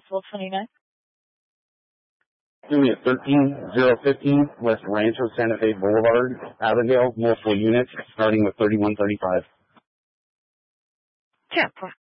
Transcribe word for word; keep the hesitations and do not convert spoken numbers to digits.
Possible twenty-nine. Give me a thirteen zero fifteen West Rancho Santa Fe Boulevard, Avondale, multiple units, starting with thirty-one thirty-five. ten four.